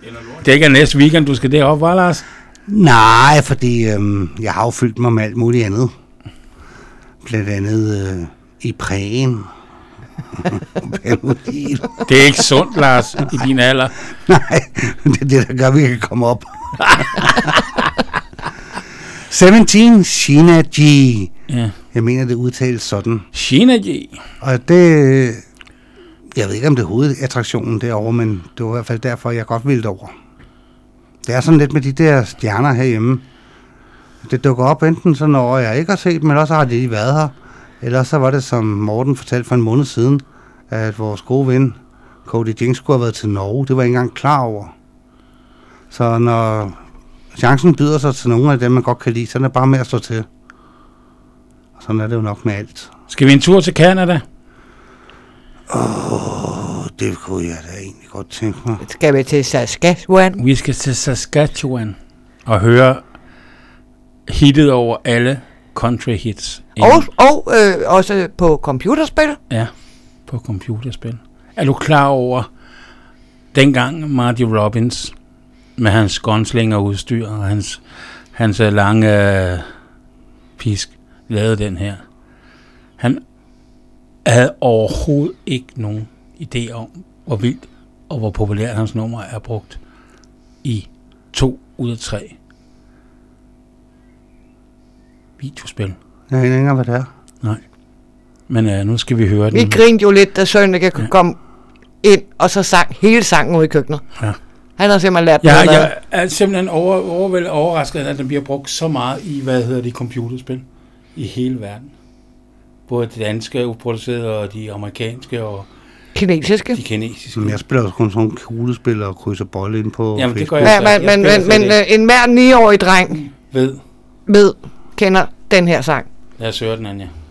Det er ikke næste weekend, du skal derop, var Lars? Nej, fordi jeg har jo fyldt mig med alt muligt andet. Blandt andet i prægen. Det er ikke sundt, Lars, i din alder. Nej, det er det, der gør, at vi kan komme op. 17 Sheena G. Ja. Jeg mener, det udtales sådan. Sheena G. Og det... Jeg ved ikke, om det er hovedattraktionen derovre, men det var i hvert fald derfor, jeg godt ville over. Det er sådan lidt med de der stjerner herhjemme. Det dukker op enten sådan, når jeg ikke har set dem, eller også har de lige været her. Eller så var det, som Morten fortalte for en måned siden, at vores gode ven, Cody Jinks, skulle have været til Norge. Det var jeg ikke engang klar over. Så når chancen byder sig til nogle af dem, man godt kan lide, så er det bare med at stå til. Og sådan er det jo nok med alt. Skal vi en tur til Canada? Det kunne jeg da egentlig godt tænke mig. Skal vi til Saskatchewan? Vi skal til Saskatchewan og høre hittet over alle country hits. Og også på computerspil? Ja, på computerspil. Er du klar over, dengang Marty Robbins med hans gunslingerudstyr og hans lange pisk lavede den her? Han havde overhovedet ikke nogen idé om, hvor vildt og hvor populært hans nummer er brugt i 2 ud af 3 videospil. Jeg ved ikke engang, hvad det er. Nej. Men nu skal vi høre den. Vi grinte jo lidt, da Sønneke kom ind, og så sang hele sangen ud i køkkenet. Ja. Han har simpelthen lært Jeg er simpelthen overrasket, at den bliver brugt så meget i, computerspil i hele verden. Både de danske producerede og de amerikanske og kinesiske. De kinesiske. Men jeg spiller også kun sådan kuglespil og krydser bolle ind på Jamen, Facebook. det gør jeg men en hver 9-årig dreng kender den her sang. Lad os høre den, Anja.